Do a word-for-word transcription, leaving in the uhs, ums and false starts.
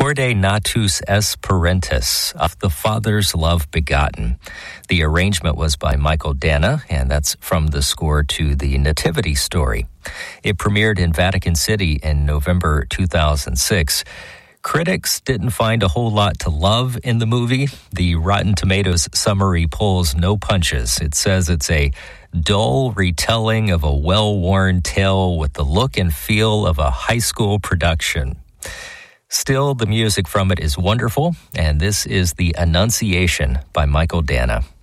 Corde natus es parentis, of the Father's love begotten. The arrangement was by Michael Danna, and that's from the score to the Nativity story. It premiered in Vatican City in November two thousand six. Critics didn't find a whole lot to love in the movie. The Rotten Tomatoes summary pulls no punches. It says it's a dull retelling of a well-worn tale with the look and feel of a high school production. Still, the music from it is wonderful, and this is The Annunciation by Michael Danna.